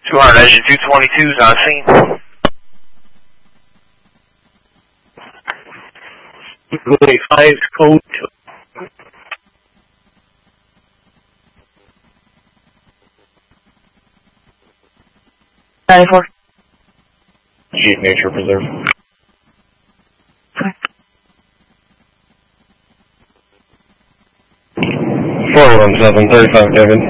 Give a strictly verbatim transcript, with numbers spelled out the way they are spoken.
two hundred engine two twenty-two is on scene. five code two. ninety-four. Chief Nature Preserve. four one seven, thirty-five Kevin.